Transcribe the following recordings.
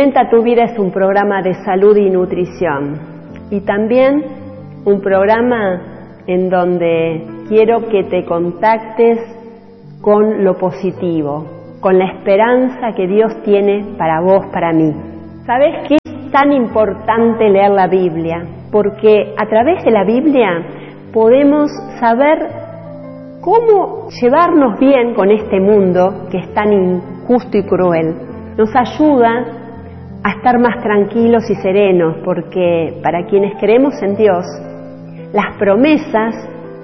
Alimenta tu Vida es un programa de salud y nutrición y también un programa en donde quiero que te contactes con lo positivo, con la esperanza que Dios tiene para vos, para mí. ¿Sabés qué es tan importante leer la Biblia? Porque a través de la Biblia podemos saber cómo llevarnos bien con este mundo que es tan injusto y cruel. Nos ayuda a estar más tranquilos y serenos, porque para quienes creemos en Dios, las promesas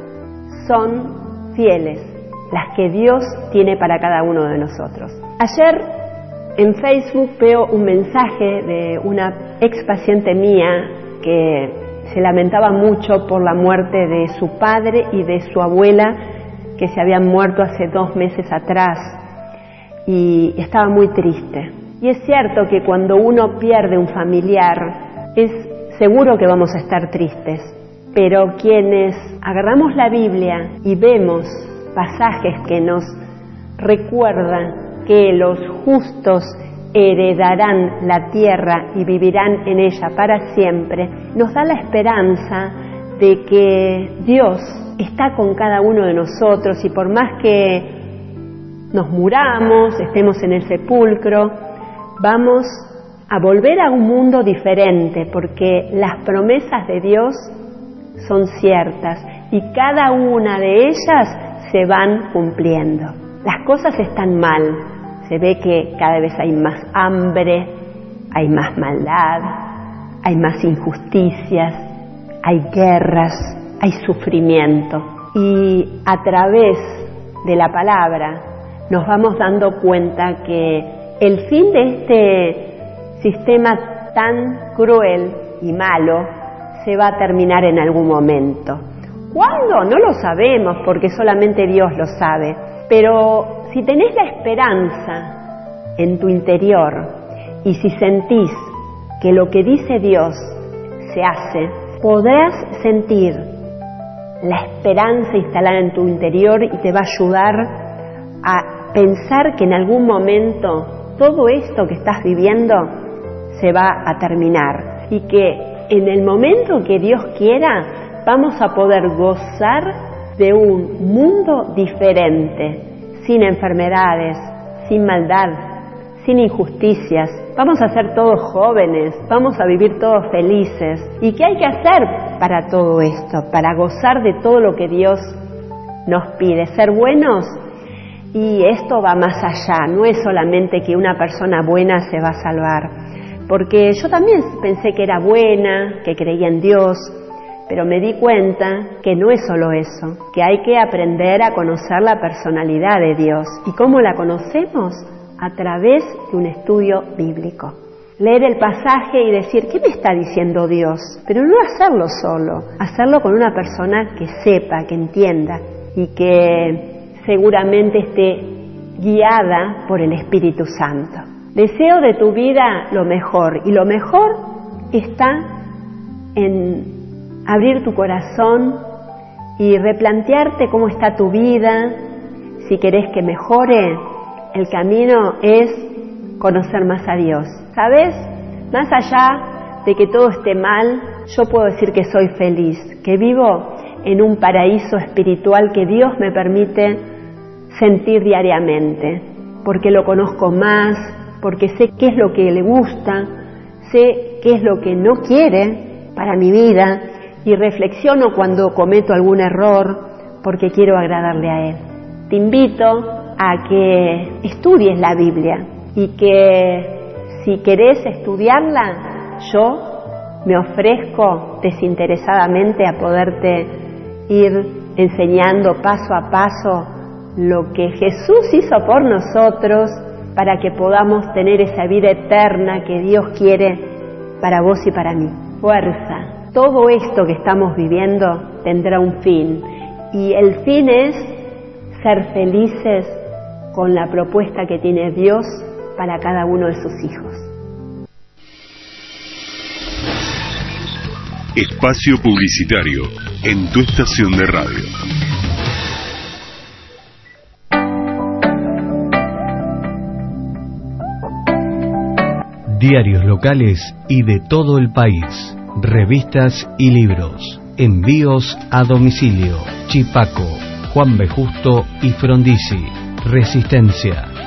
son fieles, las que Dios tiene para cada uno de nosotros. Ayer en Facebook veo un mensaje de una ex paciente mía que se lamentaba mucho por la muerte de su padre y de su abuela, que se habían muerto hace 2 meses atrás, y estaba muy triste. Y es cierto que cuando uno pierde un familiar, es seguro que vamos a estar tristes, pero quienes agarramos la Biblia y vemos pasajes que nos recuerdan que los justos heredarán la tierra y vivirán en ella para siempre, nos da la esperanza de que Dios está con cada uno de nosotros, y por más que nos muramos, estemos en el sepulcro, vamos a volver a un mundo diferente, porque las promesas de Dios son ciertas y cada una de ellas se van cumpliendo. Las cosas están mal, se ve que cada vez hay más hambre, hay más maldad, hay más injusticias, hay guerras, hay sufrimiento, y a través de la palabra nos vamos dando cuenta que el fin de este sistema tan cruel y malo se va a terminar en algún momento. ¿Cuándo? No lo sabemos, porque solamente Dios lo sabe. Pero si tenés la esperanza en tu interior y si sentís que lo que dice Dios se hace, podrás sentir la esperanza instalada en tu interior y te va a ayudar a pensar que en algún momento todo esto que estás viviendo se va a terminar y que en el momento que Dios quiera vamos a poder gozar de un mundo diferente, sin enfermedades, sin maldad, sin injusticias. Vamos a ser todos jóvenes, vamos a vivir todos felices. ¿Y qué hay que hacer para todo esto? Para gozar de todo lo que Dios nos pide. Ser buenos. Y esto va más allá, no es solamente que una persona buena se va a salvar, porque yo también pensé que era buena, que creía en Dios, pero me di cuenta que no es solo eso, que hay que aprender a conocer la personalidad de Dios. ¿Y cómo la conocemos? A través de un estudio bíblico. Leer el pasaje y decir, ¿qué me está diciendo Dios? Pero no hacerlo solo, hacerlo con una persona que sepa, que entienda y que seguramente esté guiada por el Espíritu Santo. Deseo de tu vida lo mejor, y lo mejor está en abrir tu corazón y replantearte cómo está tu vida. Si querés que mejore, el camino es conocer más a Dios. ¿Sabes? Más allá de que todo esté mal, yo puedo decir que soy feliz, que vivo en un paraíso espiritual que Dios me permite sentir diariamente, porque lo conozco más, porque sé qué es lo que le gusta, sé qué es lo que no quiere para mi vida, y reflexiono cuando cometo algún error, porque quiero agradarle a Él. Te invito a que estudies la Biblia y que si querés estudiarla, yo me ofrezco desinteresadamente a poderte ir enseñando paso a paso lo que Jesús hizo por nosotros para que podamos tener esa vida eterna que Dios quiere para vos y para mí. Fuerza. Todo esto que estamos viviendo tendrá un fin, y el fin es ser felices con la propuesta que tiene Dios para cada uno de sus hijos. Espacio publicitario en tu estación de radio. Diarios locales y de todo el país. Revistas y libros. Envíos a domicilio. Chipaco, Juan B. Justo y Frondizi. Resistencia.